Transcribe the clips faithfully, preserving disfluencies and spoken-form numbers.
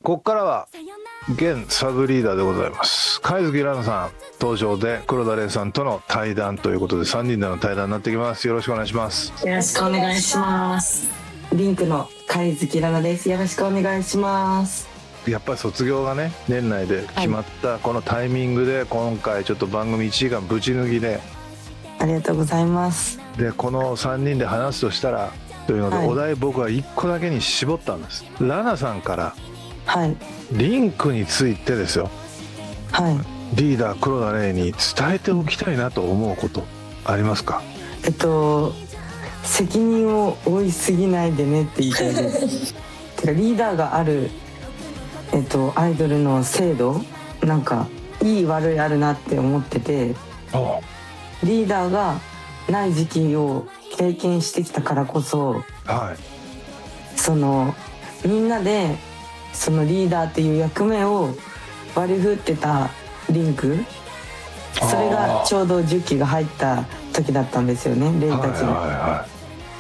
ここからは現サブリーダーでございます貝月蘭さん登場で黒田玲さんとの対談ということでさんにんでの対談になってきます。よろしくお願いします。 よろしくお願いします。リンクの貝月蘭です。よろしくお願いします。 やっぱり卒業がね年内で決まったこのタイミングで今回ちょっと番組いちじかんぶち抜きで、 ありがとうございます。 でこのさんにんで話すとしたらというので、はい、お題僕はいっこだけに絞ったんです。ラナさんからはい、 リンクについてですよ、 はい、 リーダー黒田玲に伝えておきたいなと思うことありますか？ えっと責任を負いすぎないでねって言いたいですてかリーダーがある、えっと、アイドルの制度なんかいい悪いあるなって思ってて、リーダーがない時期を経験してきたからこそ、 はい、 そのみんなでそのリーダーっていう役目を割り振ってたリンク、それがちょうどじゅっきが入った時だったんですよね、レイたちが、はいはいはい、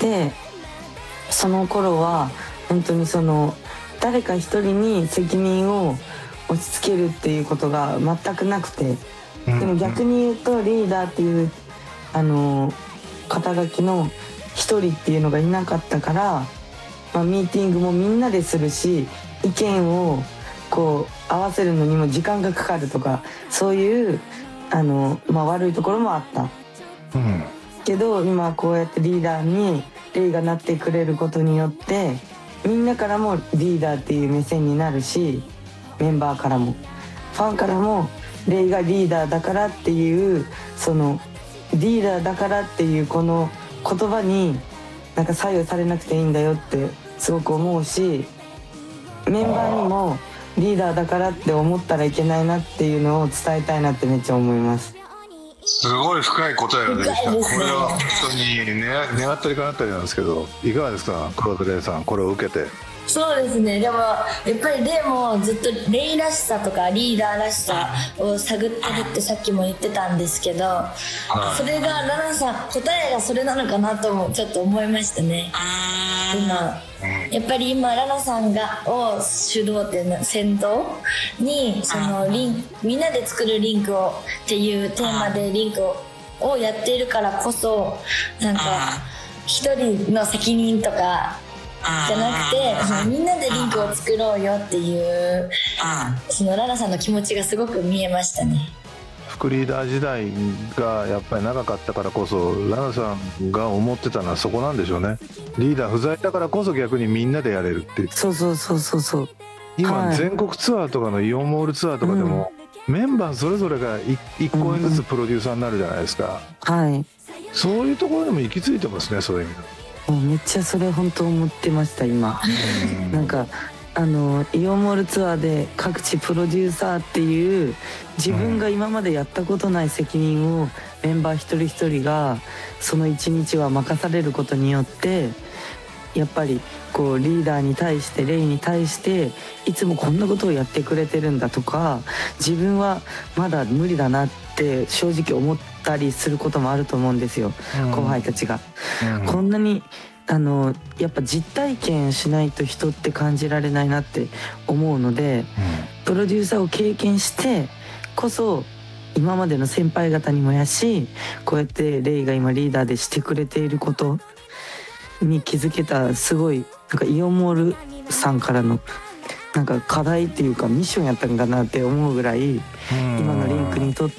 でその頃は本当にその誰か一人に責任を押し付けるっていうことが全くなくて、でも逆に言うとリーダーっていうあの肩書きの一人っていうのがいなかったから、まあ、ミーティングもみんなでするし意見をこう合わせるのにも時間がかかるとか、そういうあの、まあ、悪いところもあった、うん、けど今こうやってリーダーにレイがなってくれることによってみんなからもリーダーっていう目線になるし、メンバーからもファンからもレイがリーダーだからっていうそのリーダーだからっていうこの言葉になんか左右されなくていいんだよってすごく思うし、メンバーにもリーダーだからって思ったらいけないなっていうのを伝えたいなってめっちゃ思います。 すごい深い答えが出てきた。これは本当に願ったり叶ったりなんですけど、いかがですか黒田玲さん、これを受けて。 そうですね、でもやっぱりレイもずっとレイらしさとかリーダーらしさを探ってるってさっきも言ってたんですけど、それがラナさん答えがそれなのかなともちょっと思いましたね。今やっぱり今ラナさんがを主導って先導にそのリンみんなで作るリンクをっていうテーマでリンクををやっているからこそ、なんか一人の責任とかじゃなくてそのみんなでリンクを作ろうよっていうそのラナさんの気持ちがすごく見えましたね。 副リーダー時代がやっぱり長かったからこそラナさんが思ってたのはそこなんでしょうね。リーダー不在だからこそ逆にみんなでやれるっていう。 そうそうそうそうそう。 今全国ツアーとかのイオンモールツアーとかでも、うん、メンバーそれぞれがいっこえんずつプロデューサーになるじゃないですか、 うんうん、はい。 そういうところでも行き着いてますね、そういう意味で。 もうめっちゃそれ本当思ってました今なんかあのイオンモールツアーで各地プロデューサーっていう自分が今までやったことない責任をメンバー一人一人がその一日は任されることによってやっぱりこうリーダーに対してレイに対していつもこんなことをやってくれてるんだとか、自分はまだ無理だなって正直思ったりすることもあると思うんですよ、うん、後輩たちが、うん、こんなにあのやっぱ実体験しないと人って感じられないなって思うので、うん、プロデューサーを経験してこそ今までの先輩方にもやし、こうやってレイが今リーダーでしてくれていることに気づけた、すごいなんかイオンモールさんからのなんか課題っていうかミッションやったんかなって思うぐらい、今のリンクにとって